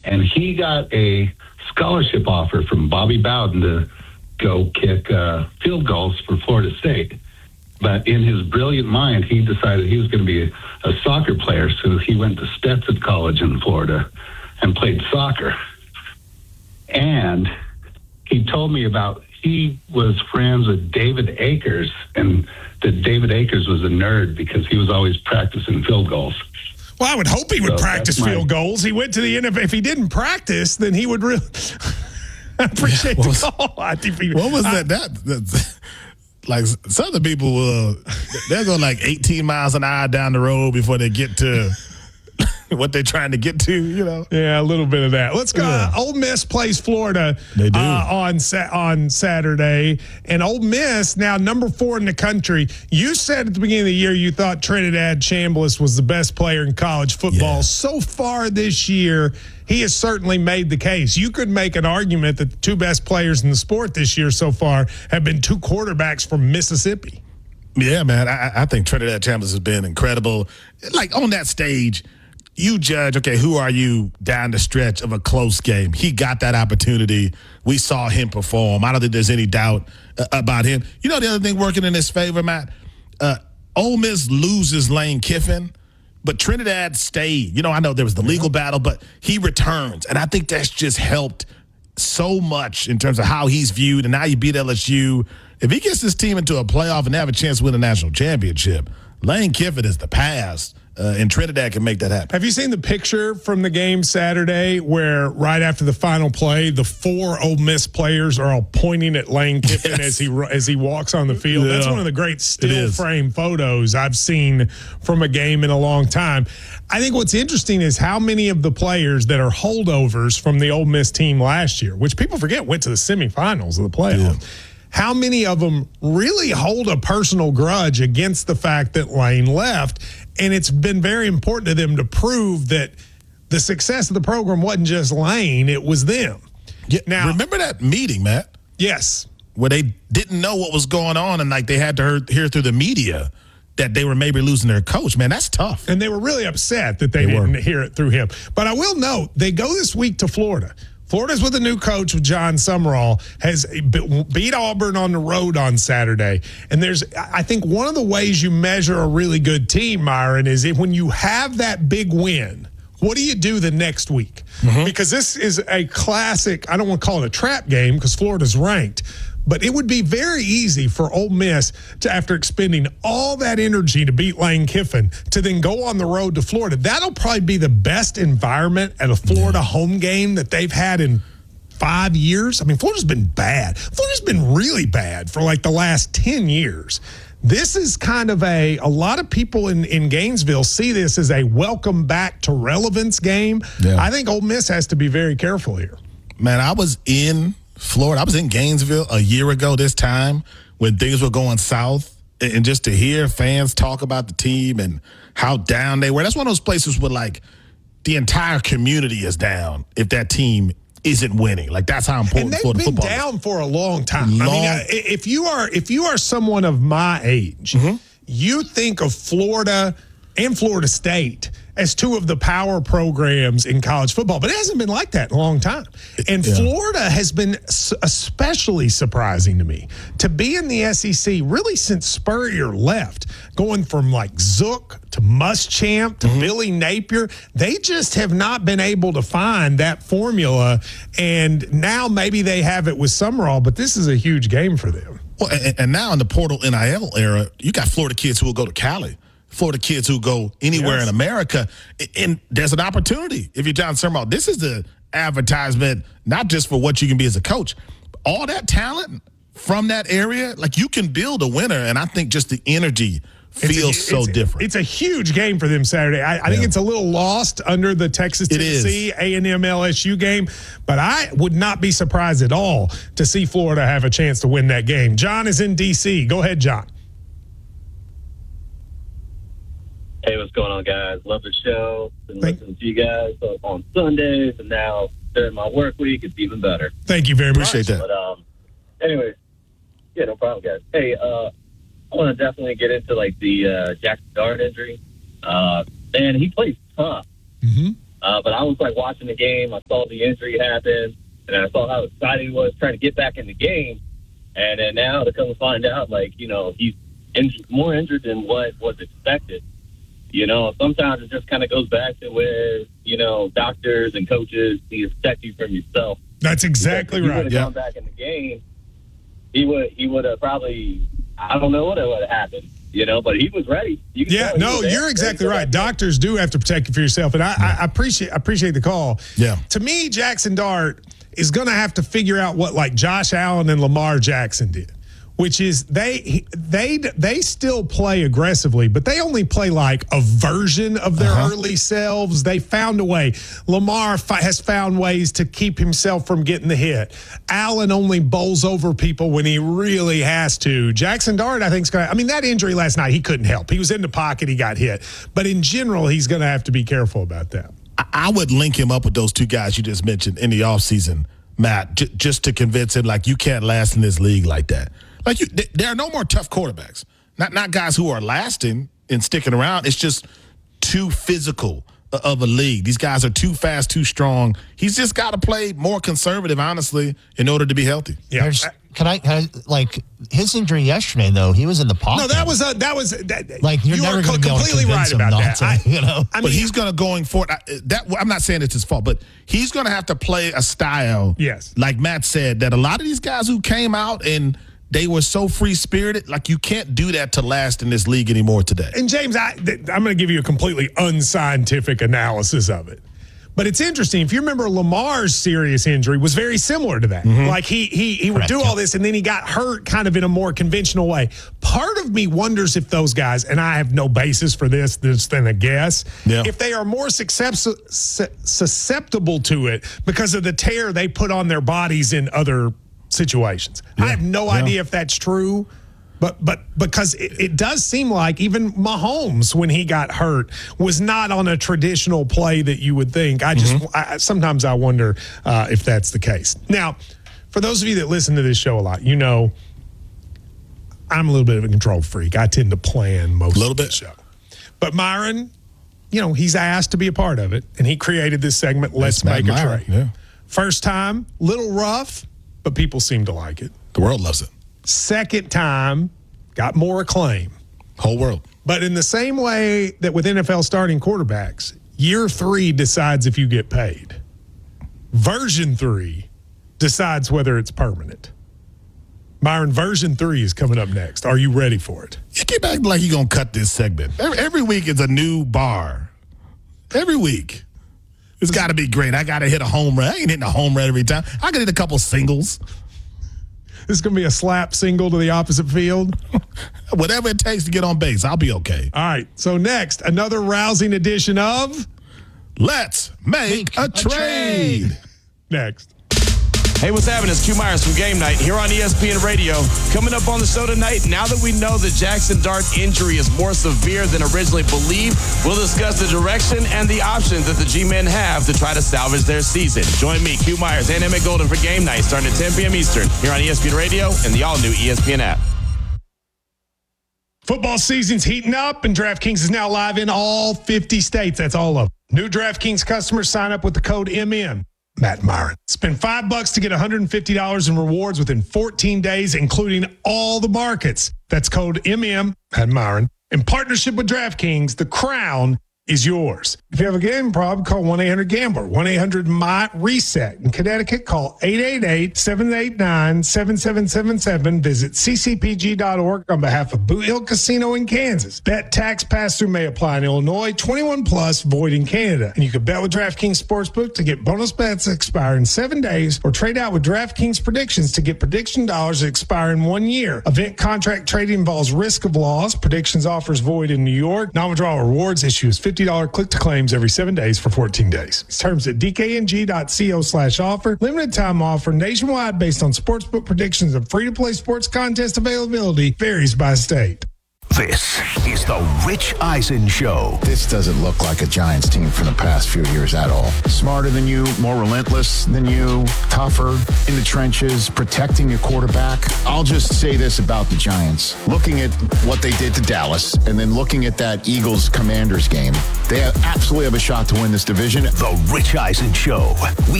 and he got a scholarship offer from Bobby Bowden to go kick field goals for Florida State. But in his brilliant mind, he decided he was going to be a soccer player, so he went to Stetson College in Florida and played soccer. And he told me he was friends with David Akers, and that David Akers was a nerd because he was always practicing field goals. Well, I would hope he would practice field goals. He went to the NFL. If he didn't practice, then he would really. I appreciate the call. What was that? Like, some of the people, they'll go like 18 miles an hour down the road before they get to what they're trying to get to, you know? Yeah, a little bit of that. Let's go. Yeah. Ole Miss plays Florida on Saturday. And Ole Miss, now number 4 in the country. You said at the beginning of the year you thought Trinidad Chambliss was the best player in college football. Yeah. So far this year, he has certainly made the case. You could make an argument that the 2 best players in the sport this year so far have been 2 quarterbacks from Mississippi. Yeah, man. I think Trinidad Chambliss has been incredible. Like, on that stage, you judge, okay, who are you down the stretch of a close game? He got that opportunity. We saw him perform. I don't think there's any doubt about him. You know the other thing working in his favor, Matt? Ole Miss loses Lane Kiffin, but Trinidad stayed. You know, I know there was the legal battle, but he returns. And I think that's just helped so much in terms of how he's viewed. And now you beat LSU. If he gets this team into a playoff and they have a chance to win a national championship, Lane Kiffin is the past. And Trinidad can make that happen. Have you seen the picture from the game Saturday where right after the final play, the 4 Ole Miss players are all pointing at Lane Kiffin as he walks on the field? Yeah. That's one of the great still frame photos I've seen from a game in a long time. I think what's interesting is how many of the players that are holdovers from the Ole Miss team last year, which people forget went to the semifinals of the playoff. Yeah. How many of them really hold a personal grudge against the fact that Lane left? And it's been very important to them to prove that the success of the program wasn't just Lane, it was them. Yeah, now, remember that meeting, Matt? Yes. Where they didn't know what was going on and like they had to hear through the media that they were maybe losing their coach. Man, that's tough. And they were really upset that they didn't hear it through him. But I will note, they go this week to Florida. Florida's with a new coach with John Summerall, has beat Auburn on the road on Saturday. And I think one of the ways you measure a really good team, Myron, is when you have that big win, what do you do the next week? Mm-hmm. Because this is a classic, I don't want to call it a trap game because Florida's ranked, but it would be very easy for Ole Miss to, after expending all that energy to beat Lane Kiffin, to then go on the road to Florida. That'll probably be the best environment at a Florida home game that they've had in 5 years. I mean, Florida's been bad. Florida's been really bad for like the last 10 years. This is kind of a lot of people in Gainesville see this as a welcome back to relevance game. Yeah. I think Ole Miss has to be very careful here. Man, I was in Florida. I was in Gainesville a year ago this time when things were going south, and just to hear fans talk about the team and how down they were. That's one of those places where like the entire community is down if that team isn't winning. Like, that's how important Florida football is. They've been down for a long time. I mean, if you are someone of my age, you think of Florida and Florida State as 2 of the power programs in college football. But it hasn't been like that in a long time. And Florida has been especially surprising to me to be in the SEC really since Spurrier left, going from like Zook to Muschamp to Billy Napier. They just have not been able to find that formula. And now maybe they have it with Summerall, but this is a huge game for them. Well, and now in the portal NIL era, you got Florida kids who will go to Cali. Florida kids who go anywhere in America, and there's an opportunity. If you're John Summerall, this is the advertisement, not just for what you can be as a coach. All that talent from that area, like, you can build a winner, and I think just the energy feels so different. It's a huge game for them Saturday. I think it's a little lost under the Texas-Tennessee A&M LSU game, but I would not be surprised at all to see Florida have a chance to win that game. John is in D.C. Go ahead, John. Hey, what's going on, guys? Love the show. Been listening to you guys on Sundays, and now during my work week, it's even better. Thank you very much. Appreciate that. But anyway, yeah, no problem, guys. Hey, I want to definitely get into like the Jackson Dart injury. Man, he plays tough. But I was like watching the game. I saw the injury happen, and I saw how excited he was trying to get back in the game. And then now to come to find out, like, you know, he's more injured than what was expected. You know, sometimes it just kind of goes back to where, you know, doctors and coaches need to protect you from yourself. That's exactly right. If he would have gone back in the game, he would have probably, I don't know what would have happened, you know, but he was ready. You're exactly right. Doctors do have to protect you for yourself. And I appreciate the call. Yeah. To me, Jackson Dart is going to have to figure out what like Josh Allen and Lamar Jackson did, which is they still play aggressively, but they only play like a version of their early selves. They found a way. Lamar has found ways to keep himself from getting the hit. Allen only bowls over people when he really has to. Jackson Dart, I think, is going to – I mean, that injury last night, he couldn't help. He was in the pocket. He got hit. But in general, he's going to have to be careful about that. I would link him up with those two guys you just mentioned in the offseason, Matt, just to convince him, like, you can't last in this league like that. Like, there are no more tough quarterbacks. Not guys who are lasting and sticking around. It's just too physical of a league. These guys are too fast, too strong. He's just got to play more conservative, honestly, in order to be healthy. Yeah. Can I like his injury yesterday though? He was in the pocket. No, that was like you're never going to be able to completely right about that. You know, but he's going to going forward. I'm not saying it's his fault, but he's going to have to play a style. Yes, like Matt said, that a lot of these guys who came out and they were so free-spirited, like you can't do that to last in this league anymore today. And James, I'm going to give you a completely unscientific analysis of it. But it's interesting. If you remember, Lamar's serious injury was very similar to that. Mm-hmm. Like he would do all this, and then he got hurt kind of in a more conventional way. Part of me wonders if those guys, and I have no basis for this than a guess, if they are more susceptible to it because of the tear they put on their bodies in other situations. I have no idea if that's true. But because it does seem like even Mahomes, when he got hurt, was not on a traditional play that you would think. Sometimes I wonder if that's the case. Now, for those of you that listen to this show a lot, you know I'm a little bit of a control freak. I tend to plan most of the show. But Myron, you know, he's asked to be a part of it, and he created this segment, Let's Make a Trade. Yeah. First time, little rough, but people seem to like it. The world loves it. Second time, got more acclaim. Whole world. But in the same way that with NFL starting quarterbacks, year 3 decides if you get paid. Version 3 decides whether it's permanent. Myron, version 3 is coming up next. Are you ready for it? You keep acting like you're going to cut this segment. Every week is a new bar. Every week. It's got to be great. I got to hit a home run. I ain't hitting a home run every time. I got to hit a couple singles. This is going to be a slap single to the opposite field. Whatever it takes to get on base, I'll be okay. All right. So next, another rousing edition of Let's Make a Trade. Next. Hey, what's happening? It's Q Myers from Game Night here on ESPN Radio. Coming up on the show tonight, now that we know the Jackson Dart injury is more severe than originally believed, we'll discuss the direction and the options that the G-Men have to try to salvage their season. Join me, Q Myers, and Emmett Golden for Game Night starting at 10 p.m. Eastern here on ESPN Radio and the all-new ESPN app. Football season's heating up, and DraftKings is now live in all 50 states. That's all of them. New DraftKings customers sign up with the code MM. Matt Myron. Spend $5 to get $150 in rewards within 14 days, including all the markets. That's code MM, Matt Myron. In partnership with DraftKings, the crown is yours. If you have a gambling problem, call 1-800-GAMBLER, 1-800-MY-RESET. In Connecticut, call 888-789-7777. Visit ccpg.org on behalf of Boot Hill Casino in Kansas. Bet tax pass-through may apply in Illinois, 21 plus, void in Canada. And you can bet with DraftKings Sportsbook to get bonus bets that expire in 7 days, or trade out with DraftKings Predictions to get prediction dollars that expire in 1 year. Event contract trading involves risk of loss. Predictions offers void in New York. Non-withdrawal rewards issues $50 click-to-claims every 7 days for 14 days. Terms at dkng.co/offer. Limited time offer nationwide based on sportsbook predictions and free-to-play sports contest availability varies by state. This is the Rich Eisen Show. This doesn't look like a Giants team from the past few years at all. Smarter than you, more relentless than you, tougher in the trenches, protecting your quarterback. I'll just say this about the Giants. Looking at what they did to Dallas and then looking at that Eagles-Commanders game, they absolutely have a shot to win this division. The Rich Eisen Show.